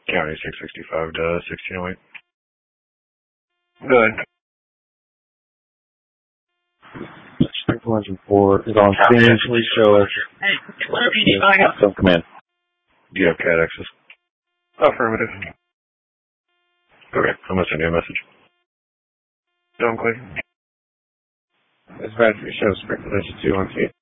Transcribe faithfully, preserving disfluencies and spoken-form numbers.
County six sixty-five to sixteen oh eight. Good. Triple Engine four is on scene. Please show us. Hey, what are you doing? Some command. Do you have cat access? Affirmative. Okay, I'm going to send you a message. Don't click. Dispatch, show Spring Position two on scene.